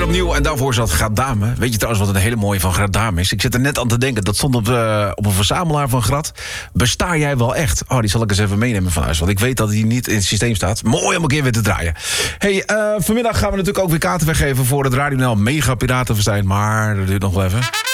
opnieuw en daarvoor zat Gradame. Weet je trouwens wat een hele mooie van Gradame is? Ik zit er net aan te denken, dat stond op een verzamelaar van Grad. Besta jij wel echt? Oh, die zal ik eens even meenemen van huis, want ik weet dat die niet in het systeem staat. Mooi om een keer weer te draaien. Hey, vanmiddag gaan we natuurlijk ook weer kaarten weggeven voor het Radio NL Mega Piratenfestijn, maar dat duurt nog wel even.